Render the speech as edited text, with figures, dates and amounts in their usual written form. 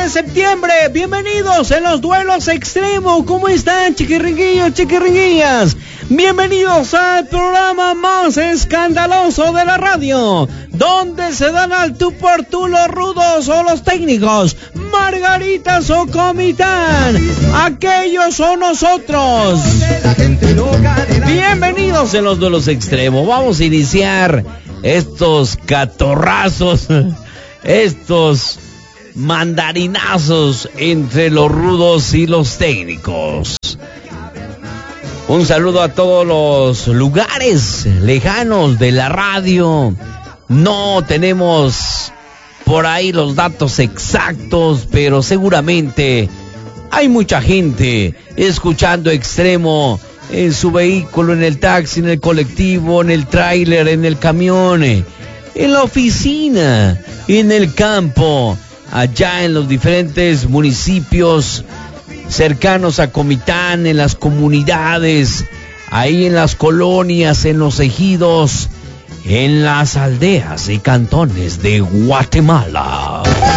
de septiembre. Bienvenidos en los duelos extremos. ¿Cómo están, chiquirringuillos, chiquirringuillas? Bienvenidos al programa más escandaloso de la radio, donde se dan al tú por tú los rudos o los técnicos, Margaritas o Comitán. Aquellos son nosotros. Bienvenidos en los duelos extremos. Vamos a iniciar estos catorrazos, estos mandarinazos entre los rudos y los técnicos. Un saludo a todos los lugares lejanos de la radio. No tenemos por ahí los datos exactos, pero seguramente hay mucha gente escuchando Extremo en su vehículo, en el taxi, en el colectivo, en el tráiler, en el camión, en la oficina, en el campo, allá en los diferentes municipios cercanos a Comitán, en las comunidades, ahí en las colonias, en los ejidos, en las aldeas y cantones de Guatemala.